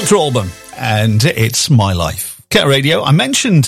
Dr. Alban, and it's My Life. Cat Radio. I mentioned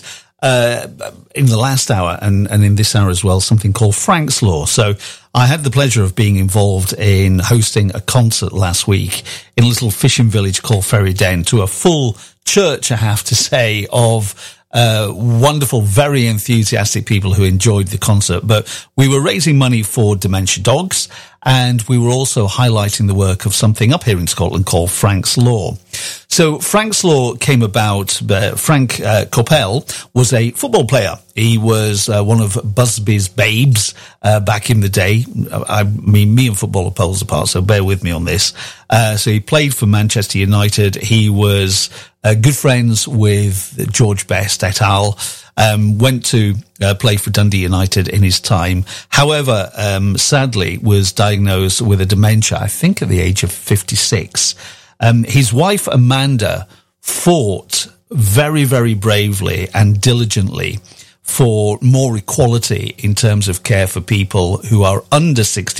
in the last hour and in this hour as well something called Frank's Law. So I had the pleasure of being involved in hosting a concert last week in a little fishing village called Ferry Den to a full church, I have to say, of wonderful, very enthusiastic people who enjoyed the concert. But we were raising money for dementia dogs, and we were also highlighting the work of something up here in Scotland called Frank's Law. So Frank's Law came about. Frank Coppell was a football player. He was one of Busby's babes back in the day. I mean, me and football are poles apart, so bear with me on this. So he played for Manchester United. He was good friends with George Best et al. Went to play for Dundee United in his time. However, sadly was diagnosed with a dementia, I think at the age of 56. His wife, Amanda, fought very, very bravely and diligently for more equality in terms of care for people who are under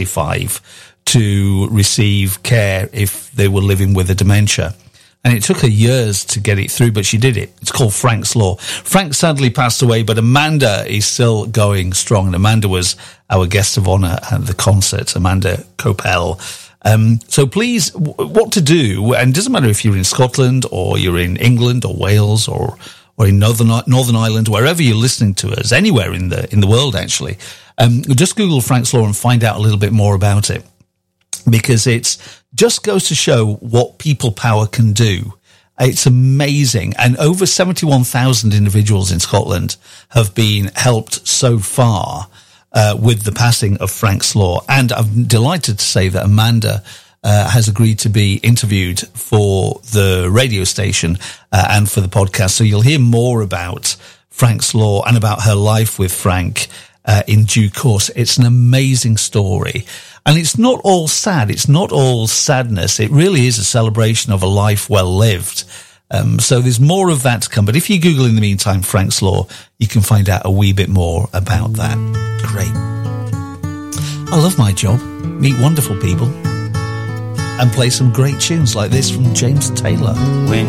65 to receive care if they were living with a dementia. And it took her years to get it through, but she did it. It's called Frank's Law. Frank sadly passed away, but Amanda is still going strong. And Amanda was our guest of honor at the concert, Amanda Coppell. So please, what to do, and it doesn't matter if you're in Scotland or you're in England or Wales or in Northern Ireland, wherever you're listening to us, anywhere in the world actually, just Google Frank's Law and find out a little bit more about it, because it's just goes to show what people power can do. It's amazing. And over 71,000 individuals in Scotland have been helped so far with the passing of Frank's Law. And I'm delighted to say that Amanda has agreed to be interviewed for the radio station and for the podcast. So you'll hear more about Frank's Law and about her life with Frank in due course. It's an amazing story. And it's not all sad. It's not all sadness. It really is a celebration of a life well lived. So there's more of that to come. But if you Google in the meantime Frank's Law, you can find out a wee bit more about that. Great. I love my job. Meet wonderful people. And play some great tunes like this from James Taylor.